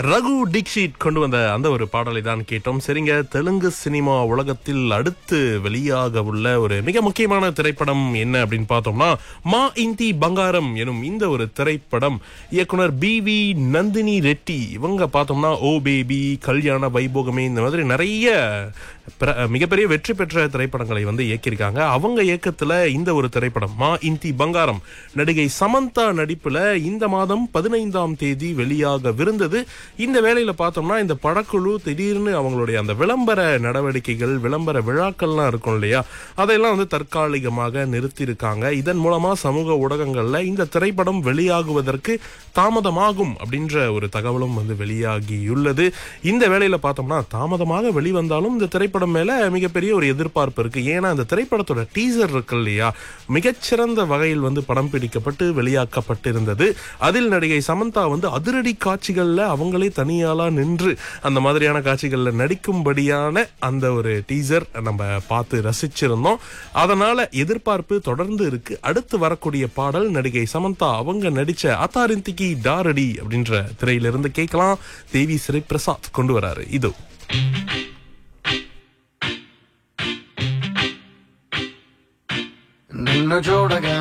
ரகு தீக்ஷித் கொண்டு வந்த அந்த ஒரு பாடலை தான் கேட்டோம். சரிங்க, தெலுங்கு சினிமா உலகத்தில் அடுத்து வெளியாக உள்ள ஒரு மிக முக்கியமான திரைப்படம் என்ன அப்படின்னு பார்த்தோம்னா, மா இந்தி பங்காரம் எனும் இந்த ஒரு திரைப்படம். இயக்குனர் BV நந்தினி ரெட்டி இவங்க பார்த்தோம்னா ஓ பேபி, கல்யாண வைபோகமே, இந்த மாதிரி நிறைய மிகப்பெரிய வெற்றி பெற்ற திரைப்படங்களை வந்து இயக்கியிருக்காங்க. அவங்க இயக்கத்துல இந்த ஒரு திரைப்படம் மா இந்தி பங்காரம் நடிகை சமந்தா நடிப்புல இந்த மாதம் 15ஆம் தேதி வெளியாகவிருந்தது. இந்த வேளையில பார்த்தோம்னா இந்த படக்குழு திடீர்னு அவங்களுடைய அந்த விளம்பர நடவடிக்கைகள், விளம்பர விழாக்கள்லாம் இருக்கும் இல்லையா, அதையெல்லாம் வந்து தற்காலிகமாக நிறுத்தியிருக்காங்க. இதன் மூலமா சமூக ஊடகங்கள்ல இந்த திரைப்படம் வெளியாகுவதற்கு தாமதமாகும் அப்படின்ற ஒரு தகவலும் வந்து வெளியாகியுள்ளது. இந்த வேளையில பார்த்தோம்னா தாமதமாக வெளிவந்தாலும் இந்த திரைப்படம் மேல மிகப்பெரிய ஒரு எதிர்பார்ப்பு இருக்கு. ஏன்னா அந்த திரைப்படத்தோட டீசர் இருக்கு இல்லையா, மிகச்சிறந்த வகையில் வந்து படம் பிடிக்கப்பட்டு வெளியாக்கப்பட்டிருந்தது. அதில் நடிகை சமந்தா வந்து அதிரடி காட்சிகள்ல அவங்களே தனியாளா நின்று அந்த மாதிரியான காட்சிகள்ல நடிக்கும்படியான அந்த ஒரு டீசர் நம்ம பார்த்து ரசிச்சிருந்தோம். அதனால எதிர்பார்ப்பு தொடர்ந்து இருக்கு. அடுத்து வரக்கூடிய பாடல் நடிகை சமந்தா அவங்க நடிச்ச அத்தாரிந்திகி டாரடி அப்படின்ற திரையிலிருந்து கேட்கலாம். தேவி ஸ்ரீ பிரசாத் கொண்டு வராரு. இது నిన్ను చూడగా